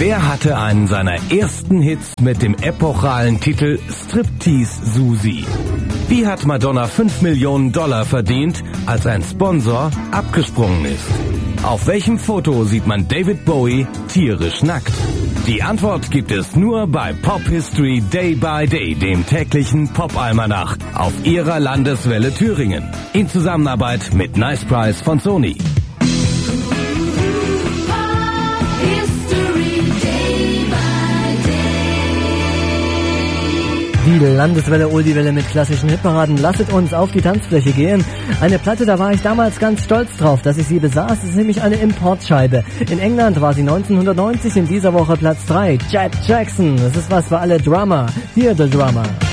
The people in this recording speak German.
Wer hatte einen seiner ersten Hits mit dem epochalen Titel Striptease Susi? Wie hat Madonna $5 Millionen verdient, als ein Sponsor abgesprungen ist? Auf welchem Foto sieht man David Bowie tierisch nackt? Die Antwort gibt es nur bei Pop History Day by Day, dem täglichen Pop-Almanach auf Ihrer Landeswelle Thüringen. In Zusammenarbeit mit Nice Price von Sony. Die Landeswelle Oldie-Welle mit klassischen Hitparaden. Lasset uns auf die Tanzfläche gehen. Eine Platte, da war ich damals ganz stolz drauf, dass ich sie besaß. Das ist nämlich eine Importscheibe. In England war sie 1990, in dieser Woche Platz 3. Jet Jackson. Das ist was für alle Drummer. Hier, The Drummer.